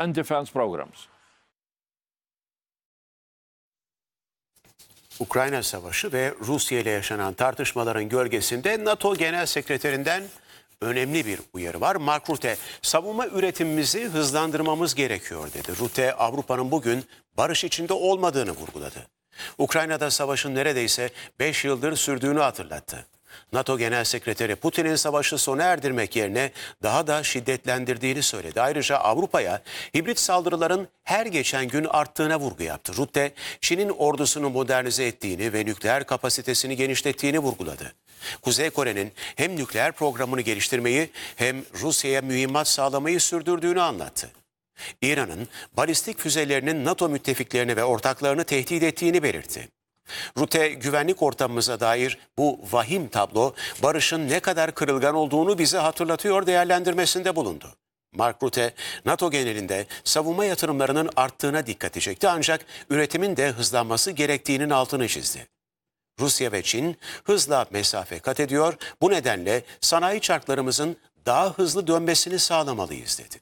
and defense programs. Ukrayna Savaşı ve Rusya ile yaşanan tartışmaların gölgesinde NATO Genel Sekreterinden önemli bir uyarı var. Mark Rutte, savunma üretimimizi hızlandırmamız gerekiyor dedi. Rutte, Avrupa'nın bugün barış içinde olmadığını vurguladı. Ukrayna'da savaşın neredeyse 5 yıldır sürdüğünü hatırlattı. NATO Genel Sekreteri Putin'in savaşı sona erdirmek yerine daha da şiddetlendirdiğini söyledi. Ayrıca Avrupa'ya hibrit saldırıların her geçen gün arttığına vurgu yaptı. Rutte, Çin'in ordusunu modernize ettiğini ve nükleer kapasitesini genişlettiğini vurguladı. Kuzey Kore'nin hem nükleer programını geliştirmeyi hem Rusya'ya mühimmat sağlamayı sürdürdüğünü anlattı. İran'ın balistik füzelerinin NATO müttefiklerini ve ortaklarını tehdit ettiğini belirtti. Rutte, güvenlik ortamımıza dair bu vahim tablo barışın ne kadar kırılgan olduğunu bize hatırlatıyor değerlendirmesinde bulundu. Mark Rutte, NATO genelinde savunma yatırımlarının arttığına dikkat çekti ancak üretimin de hızlanması gerektiğinin altını çizdi. Rusya ve Çin hızla mesafe kat ediyor, bu nedenle sanayi çarklarımızın daha hızlı dönmesini sağlamalıyız dedi.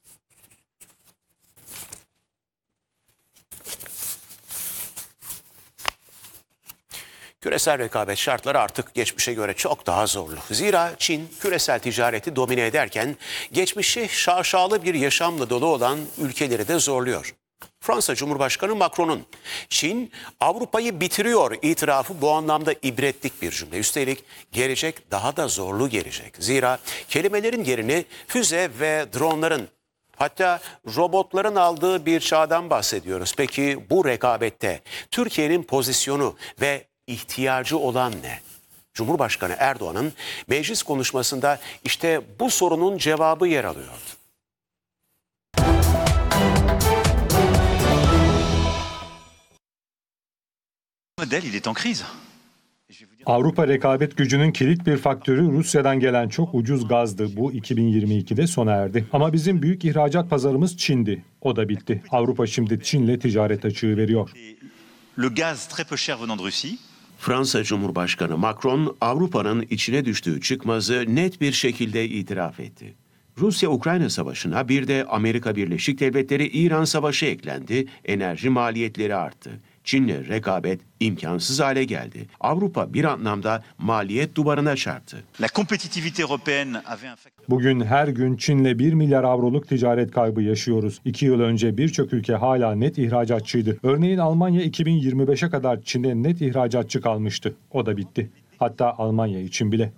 Küresel rekabet şartları artık geçmişe göre çok daha zorlu. Zira Çin küresel ticareti domine ederken geçmişi şaşalı bir yaşamla dolu olan ülkeleri de zorluyor. Fransa Cumhurbaşkanı Macron'un Çin Avrupa'yı bitiriyor itirafı bu anlamda ibretlik bir cümle. Üstelik gelecek daha da zorlu gelecek. Zira kelimelerin yerini füze ve dronların, hatta robotların aldığı bir çağdan bahsediyoruz. Peki bu rekabette Türkiye'nin pozisyonu ve ihtiyacı olan ne? Cumhurbaşkanı Erdoğan'ın meclis konuşmasında işte bu sorunun cevabı yer alıyordu. Avrupa rekabet gücünün kilit bir faktörü Rusya'dan gelen çok ucuz gazdı. Bu 2022'de sona erdi. Ama bizim büyük ihracat pazarımız Çin'di. O da bitti. Avrupa şimdi Çin'le ticaret açığı veriyor. Fransa Cumhurbaşkanı Macron, Avrupa'nın içine düştüğü çıkmazı net bir şekilde itiraf etti. Rusya-Ukrayna savaşına bir de Amerika Birleşik Devletleri-İran savaşı eklendi, enerji maliyetleri arttı. Çin'le rekabet imkansız hale geldi. Avrupa bir anlamda maliyet duvarına çarptı. Bugün her gün Çin'le 1 milyar avroluk ticaret kaybı yaşıyoruz. 2 yıl önce birçok ülke hala net ihracatçıydı. Örneğin Almanya 2025'e kadar Çin'e net ihracatçı kalmıştı. O da bitti. Hatta Almanya için bile.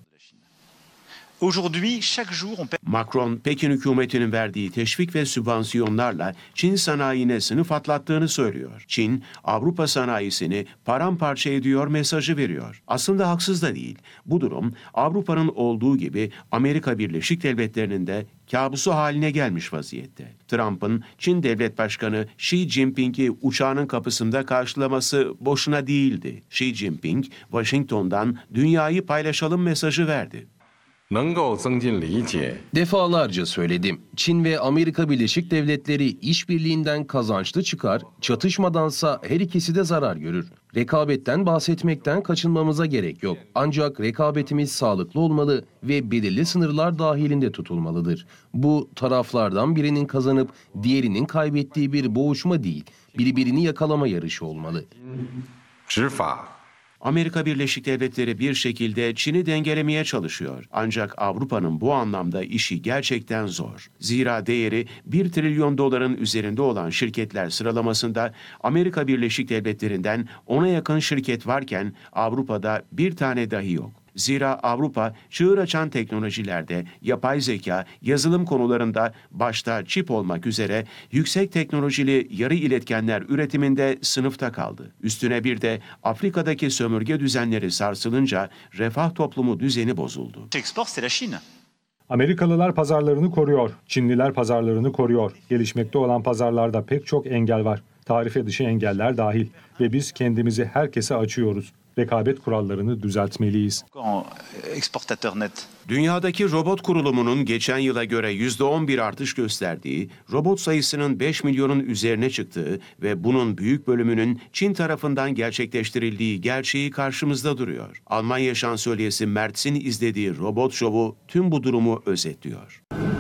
Macron, Pekin hükümetinin verdiği teşvik ve sübvansiyonlarla Çin sanayine sınıf atlattığını söylüyor. Çin, Avrupa sanayisini paramparça ediyor mesajı veriyor. Aslında haksız da değil. Bu durum Avrupa'nın olduğu gibi Amerika Birleşik Devletleri'nin de kabusu haline gelmiş vaziyette. Trump'ın Çin Devlet Başkanı Xi Jinping'i uçağının kapısında karşılaması boşuna değildi. Xi Jinping, Washington'dan dünyayı paylaşalım mesajı verdi. Defalarca söyledim. Çin ve Amerika Birleşik Devletleri işbirliğinden kazançlı çıkar, çatışmadansa her ikisi de zarar görür. Rekabetten bahsetmekten kaçınmamıza gerek yok. Ancak rekabetimiz sağlıklı olmalı ve belirli sınırlar dahilinde tutulmalıdır. Bu taraflardan birinin kazanıp diğerinin kaybettiği bir boğuşma değil, birbirini yakalama yarışı olmalı. Amerika Birleşik Devletleri bir şekilde Çin'i dengelemeye çalışıyor. Ancak Avrupa'nın bu anlamda işi gerçekten zor. Zira değeri 1 trilyon doların üzerinde olan şirketler sıralamasında Amerika Birleşik Devletleri'nden 10'a yakın şirket varken Avrupa'da bir tane dahi yok. Zira Avrupa çığır açan teknolojilerde, yapay zeka, yazılım konularında başta çip olmak üzere yüksek teknolojili yarı iletkenler üretiminde sınıfta kaldı. Üstüne bir de Afrika'daki sömürge düzenleri sarsılınca refah toplumu düzeni bozuldu. Amerikalılar pazarlarını koruyor, Çinliler pazarlarını koruyor. Gelişmekte olan pazarlarda pek çok engel var. Tarife dışı engeller dahil ve biz kendimizi herkese açıyoruz. Rekabet kurallarını düzeltmeliyiz. Dünyadaki robot kurulumunun geçen yıla göre %11 artış gösterdiği, robot sayısının 5 milyonun üzerine çıktığı ve bunun büyük bölümünün Çin tarafından gerçekleştirildiği gerçeği karşımızda duruyor. Almanya şansölyesi Merz'in izlediği robot şovu tüm bu durumu özetliyor.